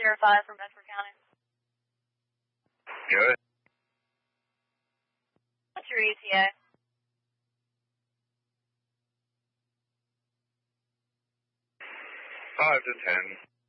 505 from Bedford County. Good. What's your ETA? 5 to 10.